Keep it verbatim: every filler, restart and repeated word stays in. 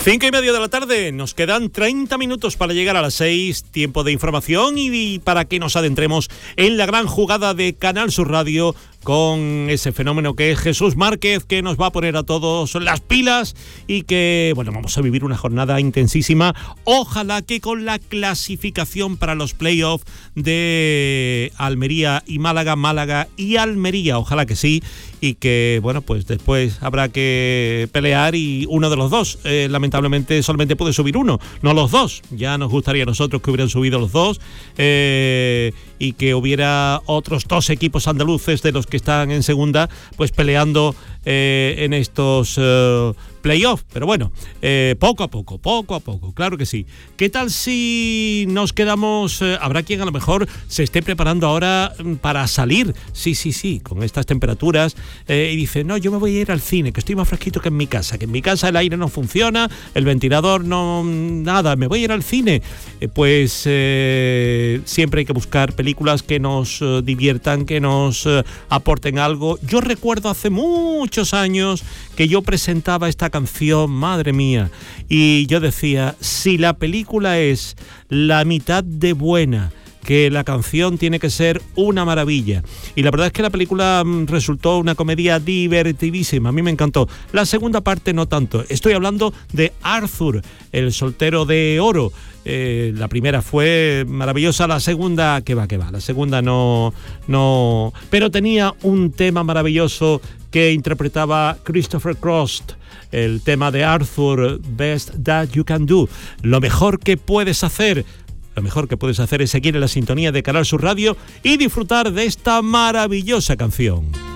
Cinco y media de la tarde, nos quedan treinta minutos para llegar a las seis, tiempo de información y, y para que nos adentremos en la gran jugada de Canal Sur Radio con ese fenómeno que es Jesús Márquez, que nos va a poner a todos las pilas y que, bueno, vamos a vivir una jornada intensísima. Ojalá que con la clasificación para los playoffs de Almería y Málaga, Málaga y Almería, ojalá que sí, y que, bueno, pues después habrá que pelear y uno de los dos, eh, lamentablemente solamente puede subir uno, no los dos. Ya nos gustaría a nosotros que hubieran subido los dos eh, y que hubiera otros dos equipos andaluces de los que están en segunda, pues peleando eh, en estos eh, playoffs. Pero bueno, eh, poco a poco, poco a poco, claro que sí. ¿Qué tal si nos quedamos? Eh, habrá quien a lo mejor se esté preparando ahora para salir, sí, sí, sí, con estas temperaturas, eh, y dice, no, yo me voy a ir al cine, que estoy más fresquito que en mi casa, que en mi casa el aire no funciona, el ventilador no, nada, me voy a ir al cine. Eh, pues eh, siempre hay que buscar películas que nos eh, diviertan, que nos eh, aporten algo. Yo recuerdo hace muchos años que yo presentaba esta canción, madre mía, y yo decía, si la película es la mitad de buena, que la canción tiene que ser una maravilla. Y la verdad es que la película resultó una comedia divertidísima, a mí me encantó. La segunda parte no tanto. Estoy hablando de Arthur, el soltero de oro. Eh, la primera fue maravillosa, la segunda, que va, que va, la segunda no, no, pero tenía un tema maravilloso que interpretaba Christopher Cross, el tema de Arthur, Best That You Can Do, lo mejor que puedes hacer. Lo mejor que puedes hacer es seguir en la sintonía de Canal Sur Radio y disfrutar de esta maravillosa canción.